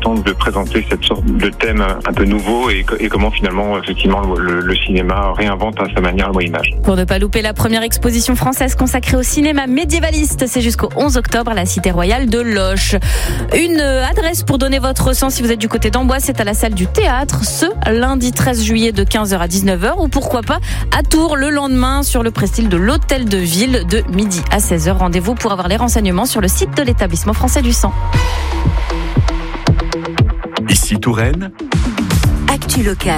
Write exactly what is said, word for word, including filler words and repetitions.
important de présenter cette sorte de thème un peu nouveau et, et comment finalement effectivement le, le cinéma réinvente à sa manière le Moyen-Âge. Pour ne pas louper la première exposition française consacrée au cinéma médiévaliste, c'est jusqu'au onze octobre à la Cité Royale de Loches. Une adresse pour donner votre sang si vous êtes du côté d'Amboise, c'est à la salle du théâtre ce lundi treize juillet de quinze heures à dix-neuf heures ou pourquoi pas à Tours le lendemain sur le presqu'île de l'Hôtel de Ville de midi à seize heures. Rendez-vous pour avoir les renseignements sur le site de l'établissement français du sang. Ici Touraine. Actu locale.